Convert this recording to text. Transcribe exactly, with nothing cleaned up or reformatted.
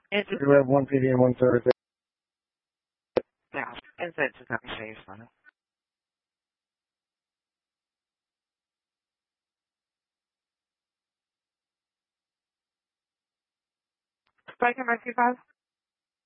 It's just, We have one P D and one service. yeah, it's just not going to use money. Spike M S Q five?